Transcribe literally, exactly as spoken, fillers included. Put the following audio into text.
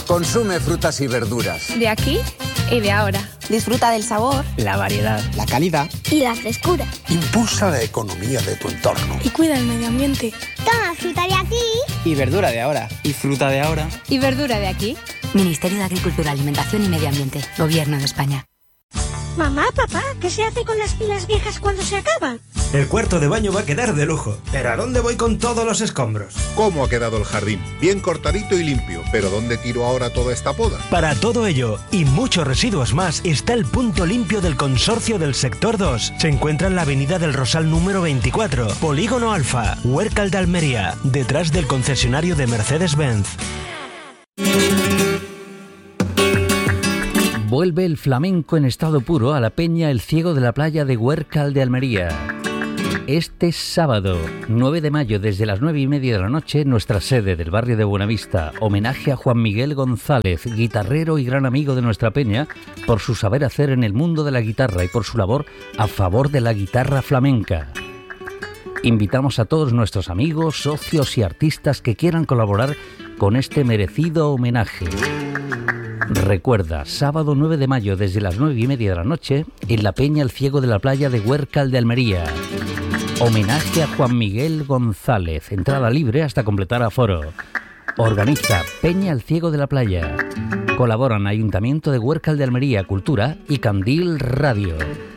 Consume frutas y verduras. De aquí y de ahora. Disfruta del sabor, la variedad, la calidad y la frescura. Impulsa la economía de tu entorno. Y cuida el medio ambiente. Toma fruta de aquí. Y verdura de ahora. Y fruta de ahora. Y verdura de aquí. Ministerio de Agricultura, Alimentación y Medio Ambiente. Gobierno de España. Mamá, papá, ¿qué se hace con las pilas viejas cuando se acaban? El cuarto de baño va a quedar de lujo. ¿Pero a dónde voy con todos los escombros? ¿Cómo ha quedado el jardín? Bien cortadito y limpio. ¿Pero dónde tiro ahora toda esta poda? Para todo ello y muchos residuos más está el punto limpio del Consorcio del Sector dos. Se encuentra en la avenida del Rosal número veinticuatro, Polígono Alfa, Huércal de Almería, detrás del concesionario de Mercedes-Benz. Vuelve el flamenco en estado puro a la Peña El Ciego de la Playa de Huércal de Almería. Este sábado, nueve de mayo, desde las nueve y media de la noche, nuestra sede del barrio de Buenavista, homenaje a Juan Miguel González, guitarrero y gran amigo de nuestra peña, por su saber hacer en el mundo de la guitarra y por su labor a favor de la guitarra flamenca. Invitamos a todos nuestros amigos, socios y artistas que quieran colaborar con este merecido homenaje. Recuerda, sábado nueve de mayo desde las nueve y media de la noche en la Peña El Ciego de la Playa de Huércal de Almería. Homenaje a Juan Miguel González, entrada libre hasta completar aforo. Organiza Peña El Ciego de la Playa. Colaboran Ayuntamiento de Huércal de Almería, Cultura y Candil Radio.